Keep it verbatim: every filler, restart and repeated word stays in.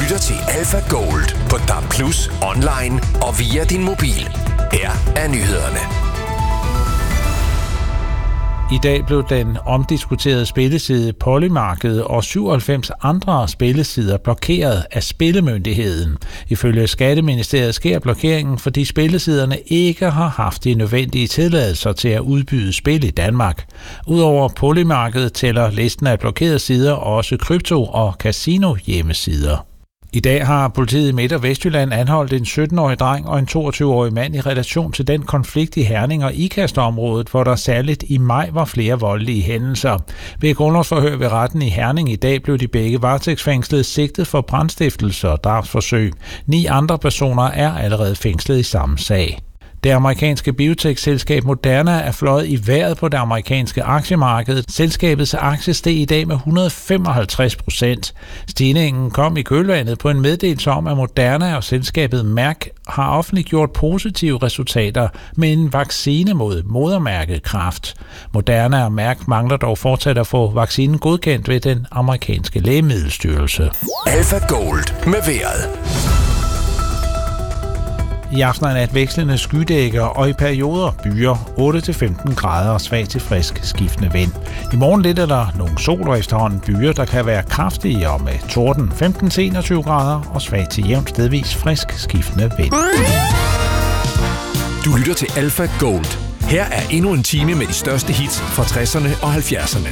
lytter til Alpha Gold på D A B plus, online og via din mobil. Her er nyhederne. I dag blev den omdiskuterede spilleside Polymarket og syvoghalvfems andre spillesider blokeret af Spillemyndigheden. Ifølge Skatteministeriet sker blokeringen, fordi spillesiderne ikke har haft de nødvendige tilladelser til at udbyde spil i Danmark. Udover Polymarket tæller listen af blokerede sider også krypto- og casino-hjemmesider. I dag har politiet i Midt- og Vestjylland anholdt en sytten-årig dreng og en toogtyve-årig mand i relation til den konflikt i Herning og Ikast-området, hvor der særligt i maj var flere voldelige hændelser. Ved grundlovsforhør ved retten i Herning i dag blev de begge varetægtsfængslede sigtet for brandstiftelse og drabsforsøg. Ni andre personer er allerede fængslet i samme sag. Det amerikanske biotech-selskab Moderna er fløjet i vejret på det amerikanske aktiemarked. Selskabets aktie steg i dag med et hundrede og femoghalvtreds procent. Stigningen kom i kølvandet på en meddelelse om, at Moderna og selskabet Merck har offentliggjort positive resultater med en vaccine mod modermærkekræft. Moderna og Merck mangler dog fortsat at få vaccinen godkendt ved den amerikanske lægemiddelstyrelse. Alpha Gold med vejret. I aften er nat vekslende skydækker og i perioder byer otte til femten grader og svag til frisk skiftende vind. I morgen lidt er der nogle sol og efterhånden byer, der kan være kraftige og med torden femten til enogtyve grader og svag til jævnt stedvis frisk skiftende vind. Du lytter til Alpha Gold. Her er endnu en time med de største hits fra tresserne og halvfjerdserne.